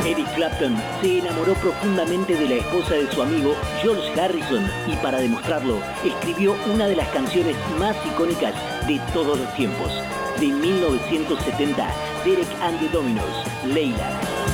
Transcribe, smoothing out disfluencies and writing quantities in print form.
Eric Clapton se enamoró profundamente de la esposa de su amigo George Harrison y para demostrarlo escribió una de las canciones más icónicas de todos los tiempos. De 1970, Derek and the Dominos, Layla.